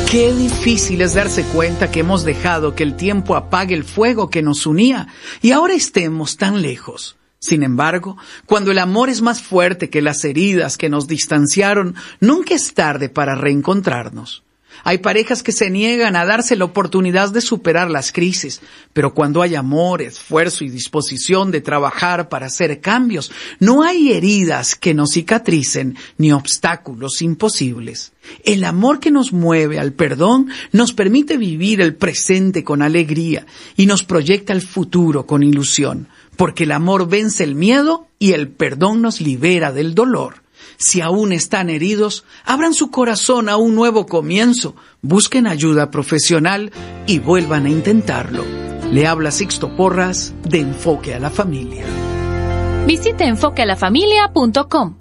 Qué difícil es darse cuenta que hemos dejado que el tiempo apague el fuego que nos unía y ahora estemos tan lejos. Sin embargo, cuando el amor es más fuerte que las heridas que nos distanciaron, nunca es tarde para reencontrarnos. Hay parejas que se niegan a darse la oportunidad de superar las crisis, pero cuando hay amor, esfuerzo y disposición de trabajar para hacer cambios, no hay heridas que nos cicatricen ni obstáculos imposibles. El amor que nos mueve al perdón nos permite vivir el presente con alegría y nos proyecta el futuro con ilusión, porque el amor vence el miedo y el perdón nos libera del dolor. Si aún están heridos, abran su corazón a un nuevo comienzo, busquen ayuda profesional y vuelvan a intentarlo. Le habla Sixto Porras de Enfoque a la Familia. Visite enfoquealafamilia.com.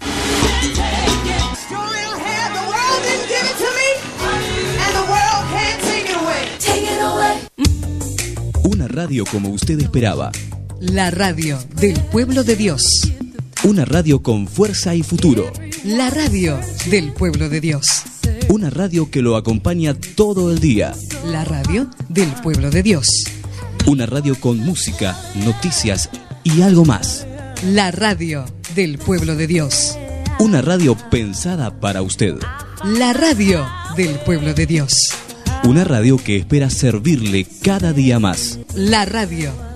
Una radio como usted esperaba. La radio del pueblo de Dios. Una radio con fuerza y futuro. La radio del pueblo de Dios. Una radio que lo acompaña todo el día. La radio del pueblo de Dios. Una radio con música, noticias y algo más. La radio del pueblo de Dios. Una radio pensada para usted. La radio del pueblo de Dios. Una radio que espera servirle cada día más. La radio